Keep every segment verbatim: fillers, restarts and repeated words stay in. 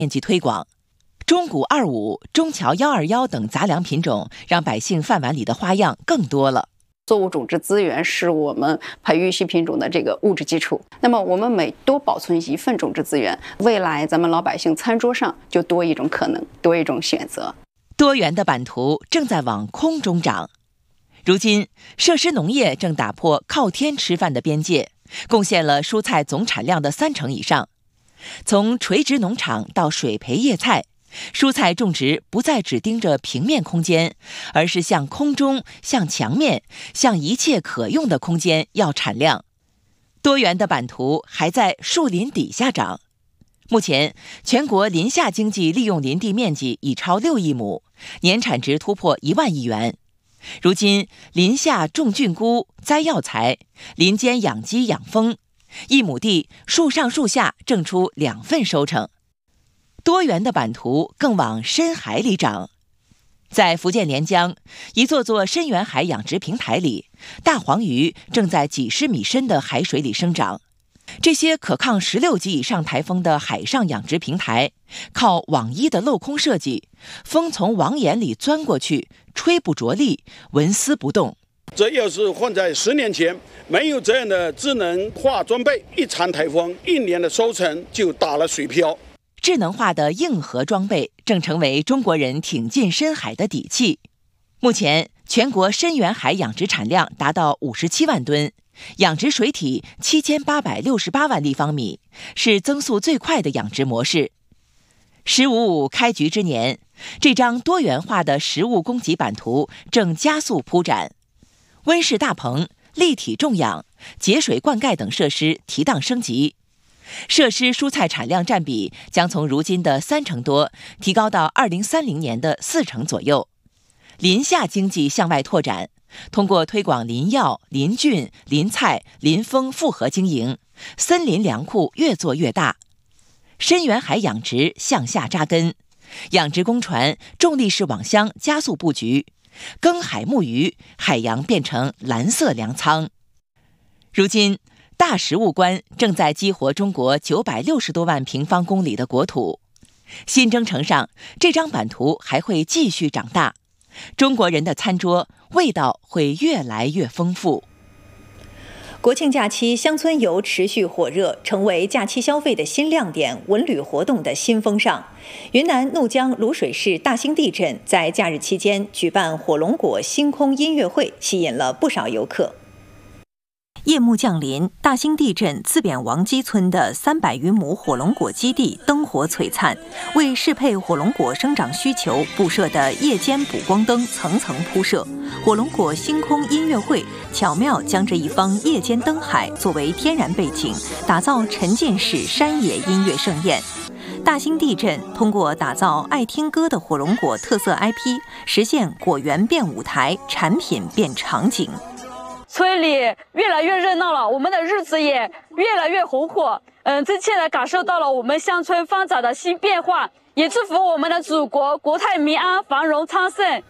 面积推广。中谷二五、中桥幺二幺等杂粮品种，让百姓饭碗里的花样更多了。 作物种植资源是我们培育新品种的这个物质基础。那么，我们每多保存一份种植资源，未来咱们老百姓餐桌上就多一种可能，多一种选择。 多元的版图正在往空中长。如今，设施农业正打破靠天吃饭的边界，贡献了蔬菜总产量的三成以上。从垂直农场到水培叶菜，蔬菜种植不再只盯着平面空间，而是向空中、向墙面、向一切可用的空间要产量。多元的版图还在树林底下长。目前，全国林下经济利用林地面积已超六亿亩，年产值突破一万亿元。如今，林下种菌菇、栽药材，林间养鸡养蜂，一亩地树上树下挣出两份收成。多元的版图更往深海里长。在福建连江，一座座深远海养殖平台里，大黄鱼正在几十米深的海水里生长。这些可抗十六级以上台风的海上养殖平台，靠网衣的镂空设计，风从网眼里钻过去，吹不着力，纹丝不动。 这要是换在十年前，没有这样的智能化装备，一场台风，一年的收成就打了水漂。 智能化的硬核装备正成为中国人挺进深海的底气。目前，全国深远海养殖产量达到五十七万吨，养殖水体七千八百六十八万立方米，是增速最快的养殖模式。十五五开局之年，这张多元化的食物供给版图正加速铺展。温室大棚、立体种养、节水灌溉等设施提档升级。设施蔬菜产量占比将从如今的三成多提高到二零三零年的四成左右。林下经济向外拓展，通过推广林药、林菌、林菜、林蜂复合经营，森林粮库越做越大。深远海养殖向下扎根，养殖公船、重力式网箱加速布局，耕海牧渔，海洋变成蓝色粮仓。如今，大食物观正在激活中国九百六十多万平方公里的国土。新征程上，这张版图还会继续长大，中国人的餐桌味道会越来越丰富。 国庆假期乡村游持续火热，成为假期消费的新亮点，文旅活动的新风尚。云南怒江卤水市大兴地镇在假日期间举办火龙果星空音乐会，吸引了不少游客。夜幕降临，大兴地镇自扁王基村的三百余亩火龙果基地灯火璀璨，为适配火龙果生长需求布设的夜间补光灯层层铺设。火龙果星空音乐会巧妙将这一方夜间灯海作为天然背景，打造沉浸式山野音乐盛宴。大兴地镇通过打造爱听歌的火龙果特色 I P， 实现果园变舞台，产品变场景。 村里越来越热闹了，我们的日子也越来越红火。嗯，真切地感受到了我们乡村发展的新变化，也祝福我们的祖国国泰民安、繁荣昌盛。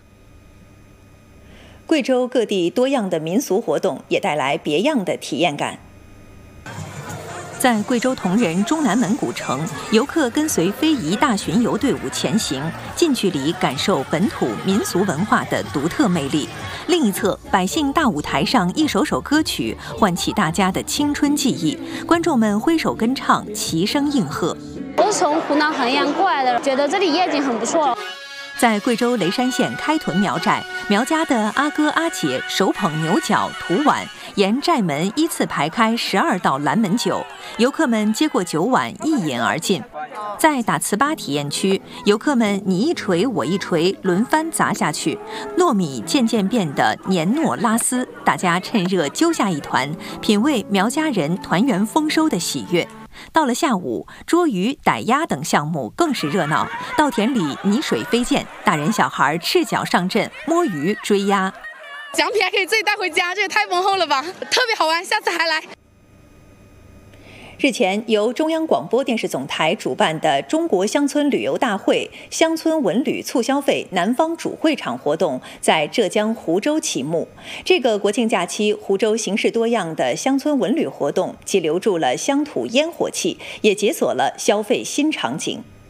贵州各地多样的民俗活动也带来别样的体验感。在贵州铜仁中南门古城，游客跟随非遗大巡游队伍前行，近距离感受本土民俗文化的独特魅力。另一侧，百姓大舞台上一首首歌曲唤起大家的青春记忆，观众们挥手跟唱，齐声应和。 我是从湖南衡阳过来的，觉得这里夜景很不错。 在贵州雷山县开屯苗寨，苗家的阿哥阿姐手捧牛角、土碗，沿寨门依次排开十二道蓝门酒，游客们接过酒碗一饮而尽。在打糍粑体验区，游客们你一锤我一锤，轮番砸下去，糯米渐渐变得黏糯拉丝，大家趁热揪下一团，品味苗家人团圆丰收的喜悦。到了下午，捉鱼、逮鸭等项目更是热闹，稻田里泥水飞溅，大人小孩赤脚上阵摸鱼追鸭， 奖品还可以自己带回家，这也太丰厚了吧，特别好玩，下次还来。 日前，由中央广播电视总台主办的中国乡村旅游大会乡村文旅促消费南方主会场活动在浙江湖州启幕。这个国庆假期，湖州形式多样的乡村文旅活动既留住了乡土烟火气，也解锁了消费新场景。